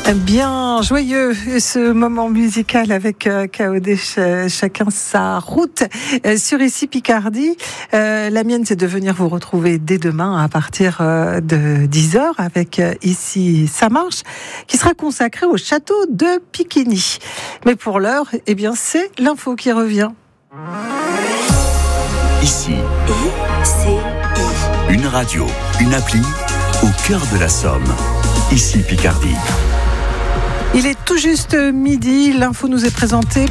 Bien joyeux ce moment musical avec KOD, chacun sa route sur Ici Picardie. La mienne, c'est de venir vous retrouver dès demain à partir de 10h avec Ici ça marche, qui sera consacré au château de Piquigny. Mais pour l'heure, eh bien, c'est l'info qui revient. Ici, une radio, une appli au cœur de la Somme. Ici Picardie. Il est tout juste midi, l'info nous est présentée.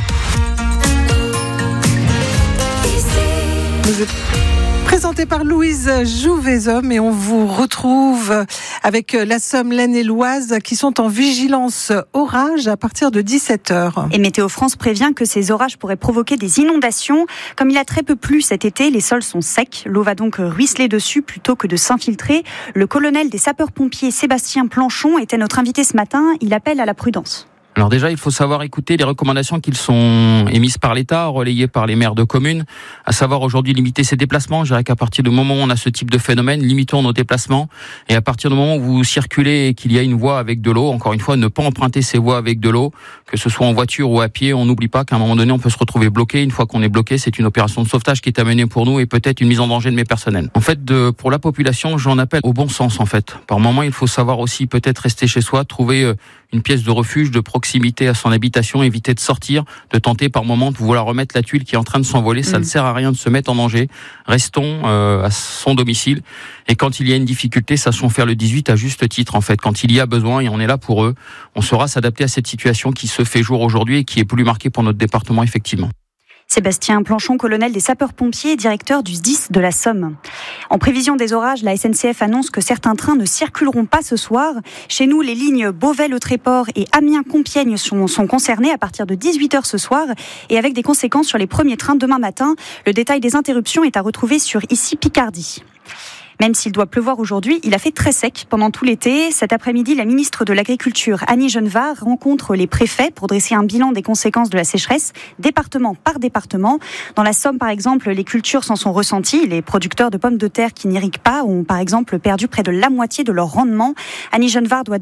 Présentée par Louise Jouvezhomme et on vous retrouve avec la Somme, l'Aisne et l'Oise qui sont en vigilance orage à partir de 17h. Et Météo France prévient que ces orages pourraient provoquer des inondations. Comme il a très peu plu cet été, les sols sont secs. L'eau va donc ruisseler dessus plutôt que de s'infiltrer. Le colonel des sapeurs-pompiers Sébastien Planchon était notre invité ce matin. Il appelle à la prudence. Alors déjà, il faut savoir écouter les recommandations qui sont émises par l'État, relayées par les maires de communes, à savoir aujourd'hui limiter ses déplacements. Je dirais qu'à partir du moment où on a ce type de phénomène, limitons nos déplacements. Et à partir du moment où vous circulez et qu'il y a une voie avec de l'eau, encore une fois, ne pas emprunter ces voies avec de l'eau, que ce soit en voiture ou à pied. On n'oublie pas qu'à un moment donné, on peut se retrouver bloqué. Une fois qu'on est bloqué, c'est une opération de sauvetage qui est à mener pour nous et peut-être une mise en danger de mes personnels. En fait, pour la population, j'en appelle au bon sens, en fait. Par moment, il faut savoir aussi peut-être rester chez soi, trouver une pièce de refuge, de proximité à son habitation, éviter de sortir, de tenter par moment de vouloir remettre la tuile qui est en train de s'envoler. Ça ne sert à rien de se mettre en danger. Restons à son domicile. Et quand il y a une difficulté, sachons faire le 18 à juste titre, en fait. Quand il y a besoin, et on est là pour eux, on saura s'adapter à cette situation qui se fait jour aujourd'hui et qui est plus marquée pour notre département, effectivement. Sébastien Planchon, colonel des sapeurs-pompiers et directeur du SDIS de la Somme. En prévision des orages, la SNCF annonce que certains trains ne circuleront pas ce soir. Chez nous, les lignes Beauvais-Le Tréport et Amiens-Compiègne sont concernées à partir de 18h ce soir et avec des conséquences sur les premiers trains demain matin. Le détail des interruptions est à retrouver sur Ici Picardie. Même s'il doit pleuvoir aujourd'hui, il a fait très sec pendant tout l'été. Cet après-midi, la ministre de l'Agriculture, Annie Genevard, rencontre les préfets pour dresser un bilan des conséquences de la sécheresse, département par département. Dans la Somme, par exemple, les cultures s'en sont ressenties. Les producteurs de pommes de terre qui n'irriguent pas ont, par exemple, perdu près de la moitié de leur rendement. Annie Genevard doit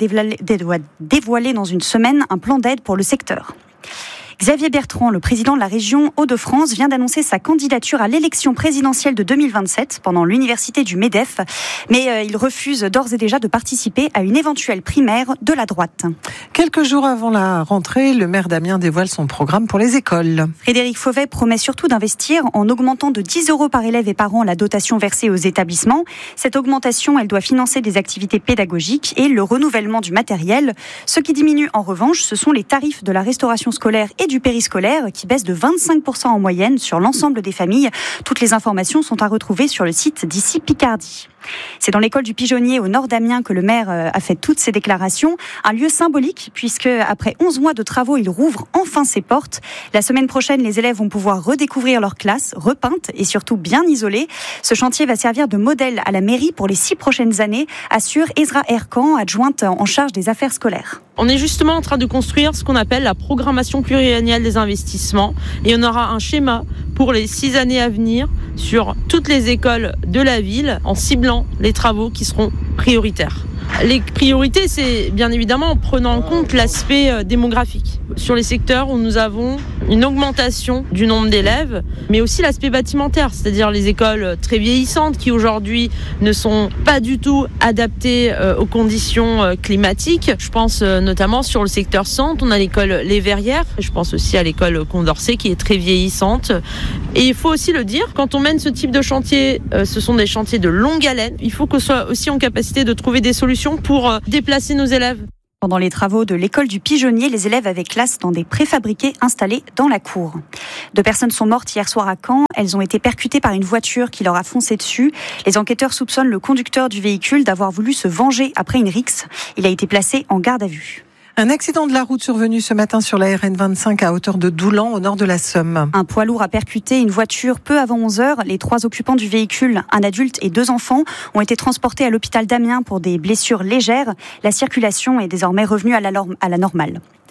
dévoiler dans une semaine un plan d'aide pour le secteur. Xavier Bertrand, le président de la région Hauts-de-France, vient d'annoncer sa candidature à l'élection présidentielle de 2027 pendant l'université du MEDEF. Mais il refuse d'ores et déjà de participer à une éventuelle primaire de la droite. Quelques jours avant la rentrée, le maire d'Amiens dévoile son programme pour les écoles. Frédéric Fauvet promet surtout d'investir en augmentant de 10 € par élève et par an la dotation versée aux établissements. Cette augmentation, elle doit financer des activités pédagogiques et le renouvellement du matériel. Ce qui diminue en revanche, ce sont les tarifs de la restauration scolaire et du périscolaire qui baisse de 25% en moyenne sur l'ensemble des familles. Toutes les informations sont à retrouver sur le site d'Ici Picardie. C'est dans l'école du Pigeonnier au nord d'Amiens que le maire a fait toutes ces déclarations. Un lieu symbolique puisque après 11 mois de travaux, il rouvre enfin ses portes. La semaine prochaine, les élèves vont pouvoir redécouvrir leur classe, repeinte et surtout bien isolée. Ce chantier va servir de modèle à la mairie pour les 6 prochaines années, assure Ezra Erkan, adjointe en charge des affaires scolaires. On est justement en train de construire ce qu'on appelle la programmation pluriannuelle des investissements et on aura un schéma pour les 6 années à venir sur toutes les écoles de la ville en ciblant les travaux qui seront prioritaires. Les priorités, c'est bien évidemment en prenant en compte l'aspect démographique. Sur les secteurs où nous avons une augmentation du nombre d'élèves, mais aussi l'aspect bâtimentaire, c'est-à-dire les écoles très vieillissantes qui aujourd'hui ne sont pas du tout adaptées aux conditions climatiques. Je pense notamment sur le secteur centre, on a l'école Les Verrières, je pense aussi à l'école Condorcet qui est très vieillissante. Et il faut aussi le dire, quand on mène ce type de chantier, ce sont des chantiers de longue haleine, il faut qu'on soit aussi en capacité de trouver des solutions pour déplacer nos élèves. Pendant les travaux de l'école du Pigeonnier, les élèves avaient classe dans des préfabriqués installés dans la cour. 2 personnes sont mortes hier soir à Caen. Elles ont été percutées par une voiture qui leur a foncé dessus. Les enquêteurs soupçonnent le conducteur du véhicule d'avoir voulu se venger après une rixe. Il a été placé en garde à vue. Un accident de la route survenu ce matin sur la RN25 à hauteur de Doulan, au nord de la Somme. Un poids lourd a percuté une voiture peu avant 11h. Les 3 occupants du véhicule, un adulte et 2 enfants, ont été transportés à l'hôpital d'Amiens pour des blessures légères. La circulation est désormais revenue à la normale.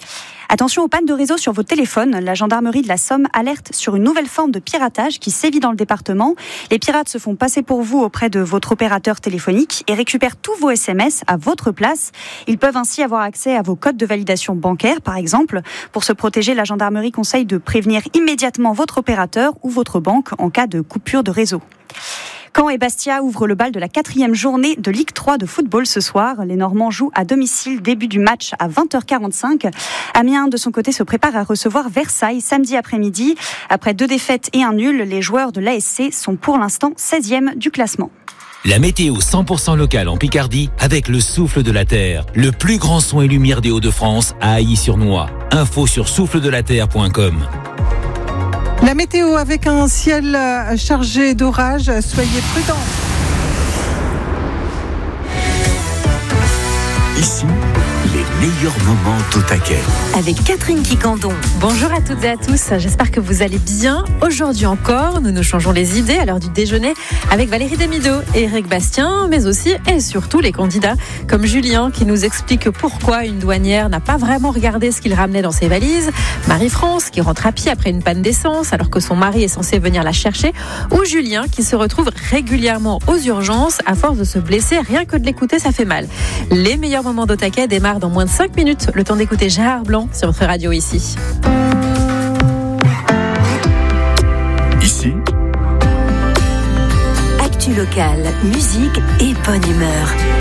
Attention aux pannes de réseau sur vos téléphones. La gendarmerie de la Somme alerte sur une nouvelle forme de piratage qui sévit dans le département. Les pirates se font passer pour vous auprès de votre opérateur téléphonique et récupèrent tous vos SMS à votre place. Ils peuvent ainsi avoir accès à vos codes de validation bancaire, par exemple. Pour se protéger, la gendarmerie conseille de prévenir immédiatement votre opérateur ou votre banque en cas de coupure de réseau. Caen et Bastia ouvrent le bal de la 4e journée de Ligue 3 de football ce soir. Les Normands jouent à domicile, début du match à 20h45. Amiens, de son côté, se prépare à recevoir Versailles samedi après-midi. Après 2 défaites et un nul, les joueurs de l'ASC sont pour l'instant 16e du classement. La météo 100% locale en Picardie avec le souffle de la terre. Le plus grand son et lumière des Hauts-de-France à Ailly-sur-Noix. Info sur souffledelaterre.com. La météo avec un ciel chargé d'orage, soyez prudents. Ici, les meilleurs moments d'Au Taquet. Avec Catherine Quicandon. Bonjour à toutes et à tous, j'espère que vous allez bien. Aujourd'hui encore, nous nous changeons les idées à l'heure du déjeuner avec Valérie Damido et Éric Bastien, mais aussi et surtout les candidats comme Julien qui nous explique pourquoi une douanière n'a pas vraiment regardé ce qu'il ramenait dans ses valises, Marie-France qui rentre à pied après une panne d'essence alors que son mari est censé venir la chercher, ou Julien qui se retrouve régulièrement aux urgences à force de se blesser, rien que de l'écouter ça fait mal. Les meilleurs moments d'Au Taquet démarrent dans moins de 5 minutes, le temps d'écouter Gérard Blanc sur votre radio ici. Ici, Actu locale, musique et bonne humeur.